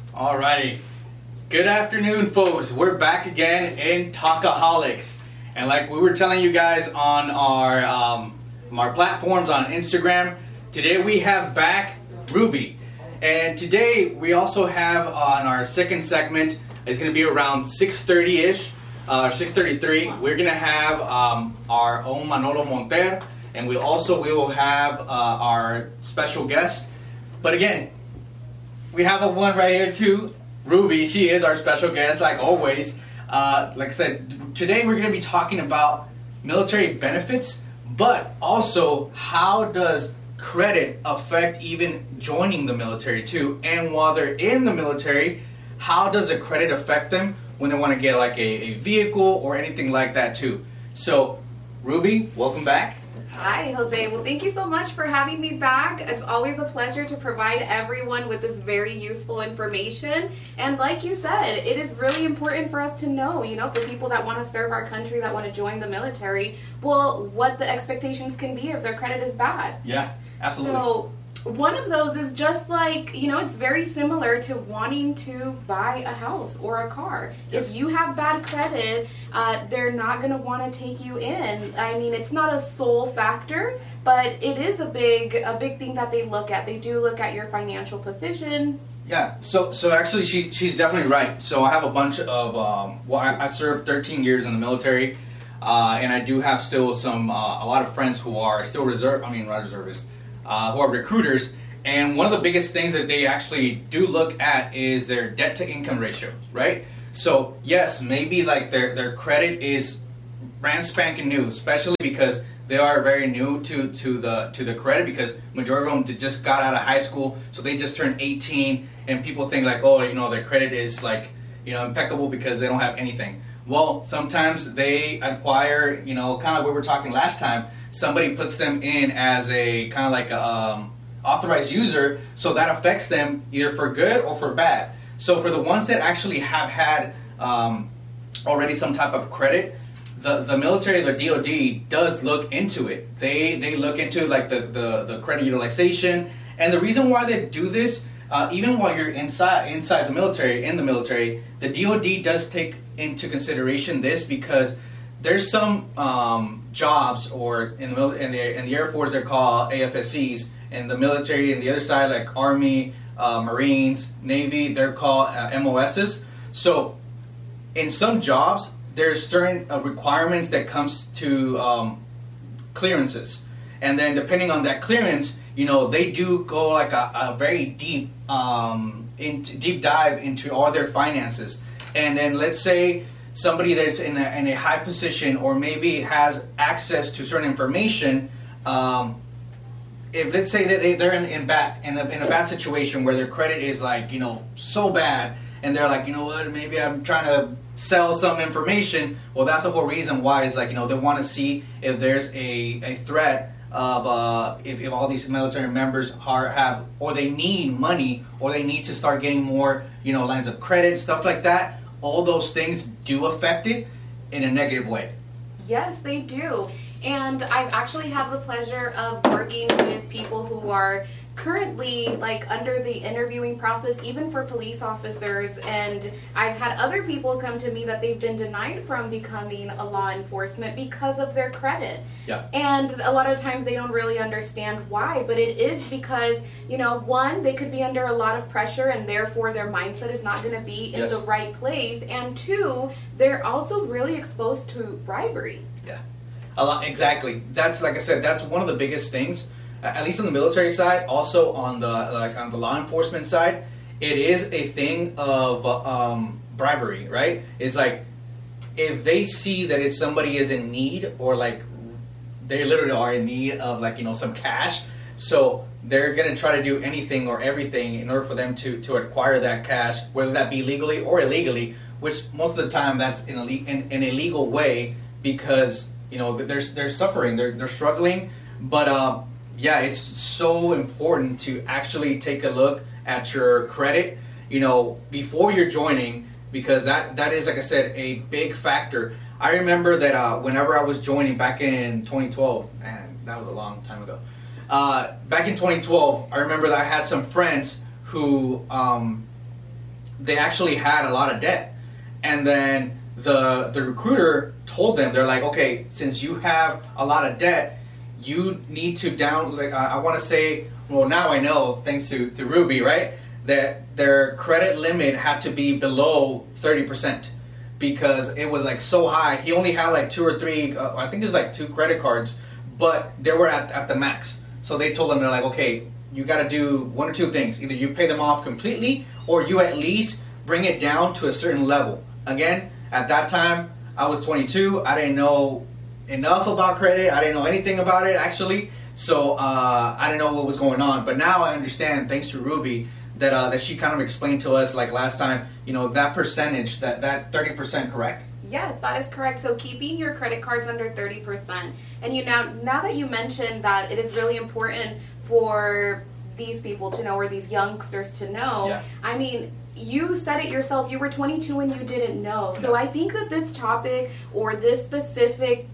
Alrighty. Good afternoon, folks. We're back again in Talkaholics. And like we were telling you guys on our platforms on Instagram, today we have back Ruby. And today we also have on our second segment, it's going to be around 6:30-ish, 6:33. We're going to have our own Manolo Monter. And we will have our special guest. But again, we have a one right here too, Ruby. She is our special guest, like always. Like I said, today we're going to be talking about military benefits, but also how does credit affect even joining the military too? And while they're in the military, how does the credit affect them when they want to get like a vehicle or anything like that too? So, Ruby, welcome back. Hi, Jose. Well, thank you so much for having me back. It's always a pleasure to provide everyone with this very useful information. And like you said, it is really important for us to know, for people that want to serve our country, that want to join the military, well, what the expectations can be if their credit is bad. Yeah, absolutely. So one of those is just like, it's very similar to wanting to buy a house or a car. Yes. If you have bad credit, they're not going to want to take you in. I mean, it's not a sole factor, but it is a big thing that they look at. They do look at your financial position. Yeah, so actually she's definitely right. So I have a bunch of, I served 13 years in the military, and I do have still a lot of friends who are still not reservists, who are recruiters, and one of the biggest things that they actually do look at is their debt to income ratio, right? So yes, maybe like their credit is brand spanking new, especially because they are very new to the credit, because majority of them just got out of high school, so they just turned 18, and people think like, their credit is like, impeccable because they don't have anything. Well, sometimes they acquire, kind of what we were talking last time, somebody puts them in as a kind of like a authorized user, so that affects them either for good or for bad. So for the ones that actually have had already some type of credit, the military, the DoD, does look into it. They look into like the credit utilization, and the reason why they do this, even while you're inside the military, the DoD does take into consideration this, because there's some jobs, or in the Air Force they're called AFSCs, and the military and the other side like Army, Marines, Navy, they're called MOSs. So in some jobs there's certain requirements that comes to clearances, and then depending on that clearance, they do go like a very deep dive into all their finances. And then let's say somebody that's in a high position, or maybe has access to certain information, if let's say that they're in a bad situation where their credit is like, so bad, and they're like, what, maybe I'm trying to sell some information. Well, that's the whole reason why is like, they want to see if there's a threat of if all these military members have, or they need money, or they need to start getting more, lines of credit, stuff like that. All those things do affect it in a negative way. Yes, they do. And I've actually had the pleasure of working with people who are currently like under the interviewing process, even for police officers, and I've had other people come to me that they've been denied from becoming a law enforcement because of their credit. Yeah. And a lot of times they don't really understand why, but it is because, one, they could be under a lot of pressure, and therefore their mindset is not going to be in the right place, and two, they're also really exposed to bribery. Yeah. A lot, exactly. That's, like I said, that's one of the biggest things. At least on the military side, also on the law enforcement side, it is a thing of bribery, right? It's like if they see that if somebody is in need, or like they literally are in need of like some cash, so they're gonna try to do anything or everything in order for them to acquire that cash, whether that be legally or illegally. Which most of the time that's in a legal way, because they're suffering, they're struggling, but. Yeah, it's so important to actually take a look at your credit, before you're joining, because that is, like I said, a big factor. I remember that whenever I was joining back in 2012, man, that was a long time ago. Back in 2012, I remember that I had some friends who they actually had a lot of debt. And then the recruiter told them, they're like, okay, since you have a lot of debt, you need to I want to say, well, now I know, thanks to Ruby, right, that their credit limit had to be below 30%, because it was like so high. He only had like 2 or 3, I think it was like 2 credit cards, but they were at the max. So they told them, they're like, okay, you got to do 1 or 2 things. Either you pay them off completely, or you at least bring it down to a certain level. Again, at that time, I was 22. I didn't know enough about credit. I didn't know anything about it, actually. So I didn't know what was going on. But now I understand, thanks to Ruby, that she kind of explained to us, like last time, that percentage, that 30%, correct? Yes, that is correct. So keeping your credit cards under 30%. And now that you mentioned that it is really important for these people to know, or these youngsters to know, yeah. I mean, you said it yourself, you were 22 and you didn't know. So I think that this topic, or this specific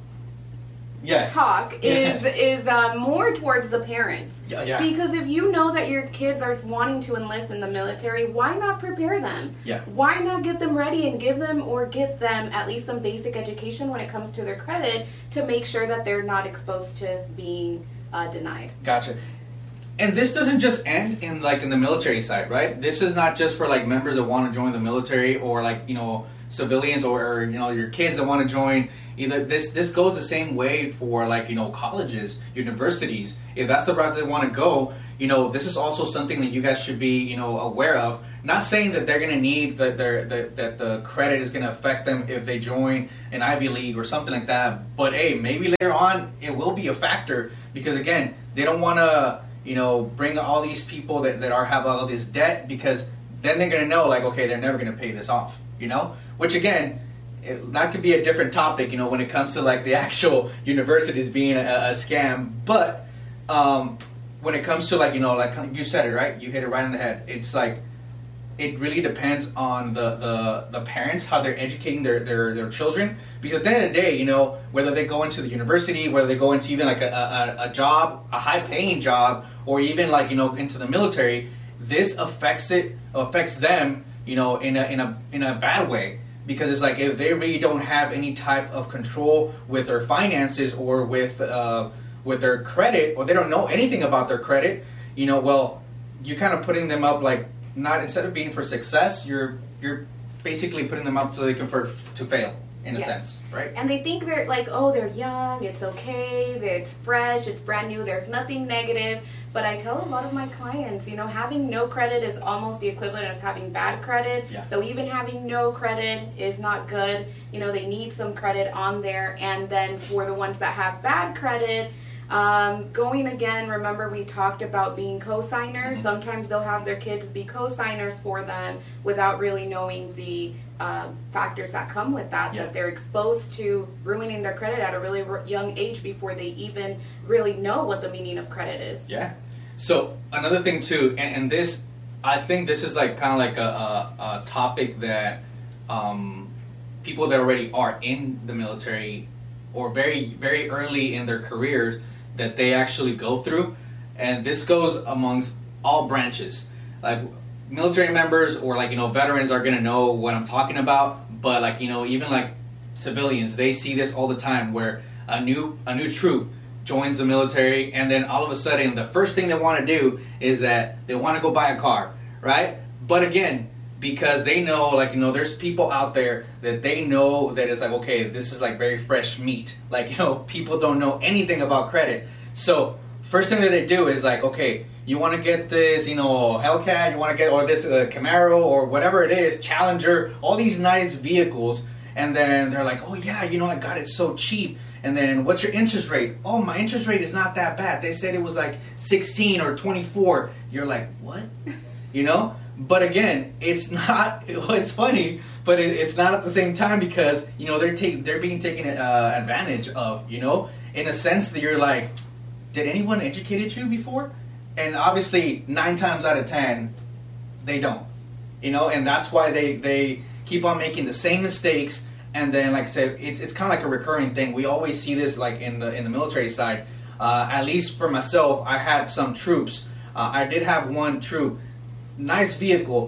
talk is more towards the parents. Yeah. Because if you know that your kids are wanting to enlist in the military, why not prepare them? Yeah. Why not get them ready and get them at least some basic education when it comes to their credit, to make sure that they're not exposed to being denied. Gotcha. And this doesn't just end in the military side, right? This is not just for like members that want to join the military, or civilians, or your kids that want to join. Either this goes the same way for colleges, universities. If that's the route they want to go, this is also something that you guys should be aware of. Not saying that they're going to need that the credit is going to affect them if they join an Ivy League or something like that. But hey, maybe later on it will be a factor, because again, they don't want to bring all these people that have all this debt, because then they're going to know, okay, they're never going to pay this off, which again, that could be a different topic, when it comes to the actual universities being a scam. But when it comes to like you said it, right, you hit it right on the head. It's it really depends on the parents, how they're educating their children. Because at the end of the day, whether they go into the university, whether they go into even a job, a high paying job, or even into the military, this affects them, in a bad way. Because it's if they really don't have any type of control with their finances, or with their credit, or they don't know anything about their credit, well, you're kind of putting them up not, instead of being for success, you're basically putting them up so they can to fail, in a sense, right? And they think they're young, it's okay, it's fresh, it's brand new, there's nothing negative. But I tell a lot of my clients, having no credit is almost the equivalent of having bad credit. Yeah. So even having no credit is not good. They need some credit on there. And then for the ones that have bad credit, remember we talked about being co-signers. Mm-hmm. Sometimes they'll have their kids be co-signers for them without really knowing the factors that come with that, that they're exposed to ruining their credit at a really young age before they even really know what the meaning of credit is. Yeah. So another thing too, and this, I think this is kind of a topic that people that already are in the military, or very, very early in their careers, that they actually go through. And this goes amongst all branches. Military members or veterans are going to know what I'm talking about, but even civilians, they see this all the time, where a new troop joins the military, and then all of a sudden the first thing they want to do is that they want to go buy a car, right? But again, because they know there's people out there that they know that it's okay, this is very fresh meat, people don't know anything about credit. So first thing that they do is okay, you want to get this, Hellcat, you want to get, or this Camaro, or whatever it is, Challenger, all these nice vehicles. And then they're oh yeah, I got it so cheap. And then what's your interest rate? Oh, my interest rate is not that bad. They said it was 16 or 24. You're what? But again, it's not, it's funny, but it's not at the same time, because, they're being taken advantage of, in a sense that you're did anyone educated you before? And obviously 9 times out of 10, they don't, and that's why they keep on making the same mistakes. And then, like I said, it's kind of a recurring thing. We always see this in the military side. At least for myself, I had some troops. I did have one troop, nice vehicle.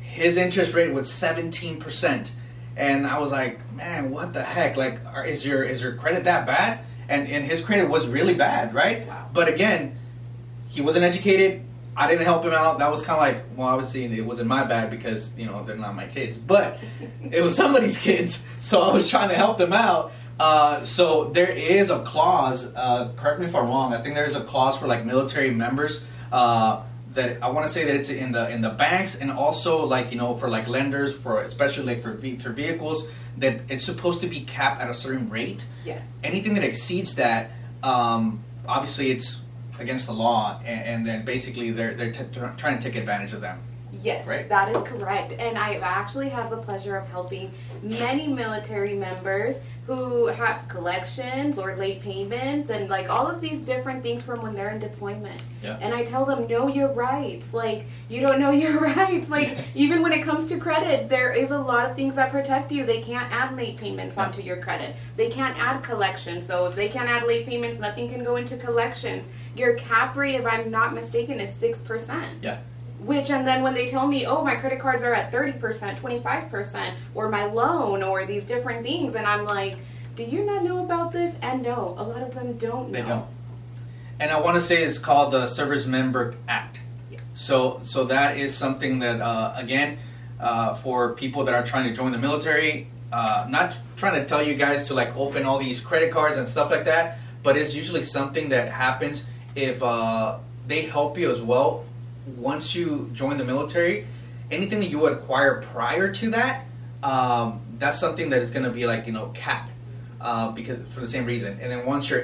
his interest rate was 17%, and I was like, man, what the heck? Like, is your credit that bad? And his credit was really bad, right? Wow. But again, he wasn't educated. I didn't help him out. That was kind of like, well, obviously it wasn't my bad because, you know, they're not my kids. But it was somebody's kids, so I was trying to help them out. So there is a clause, correct me if I'm wrong, I think there's a clause for like military members that I want to say that it's in the banks, and also like, you know, for like lenders, for especially like for vehicles, that it's supposed to be capped at a certain rate. Yes. Anything that exceeds that, obviously it's against the law, and then basically they're trying to take advantage of them. Yes, right? That is correct. And I've actually had the pleasure of helping many military members who have collections or late payments and like all of these different things from when they're in deployment. Yeah. And I tell them, know your rights. Like, you don't know your rights. Like, even when it comes to credit, there is a lot of things that protect you. They can't add late payments onto your credit. They can't add collections. So if they can't add late payments, nothing can go into collections. Your cap rate, if I'm not mistaken, is 6%. Yeah. Which, and then when they tell me, oh, my credit cards are at 30%, 25%, or my loan, or these different things, and I'm like, do you not know about this? And no, a lot of them don't know. They don't. And I want to say it's called the Service Member Act. Yes. So that is something that, again, for people that are trying to join the military, not trying to tell you guys to like open all these credit cards and stuff like that, but it's usually something that happens if they help you as well. Once you join the military, anything that you would acquire prior to that, that's something that is going to be like, you know, capped, because for the same reason. And then once you're